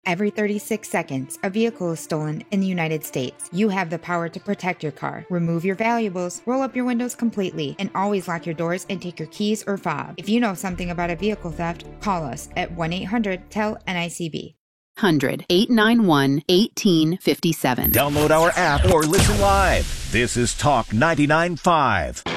Every 36 seconds, a vehicle is stolen in the United States. You have the power to protect your car. Remove your valuables, roll up your windows completely, and always lock your doors and take your keys or fob. If you know something about a vehicle theft, call us at 1-800-TEL-NICB. 891-1857. Download our app or listen live. This is Talk 99.5.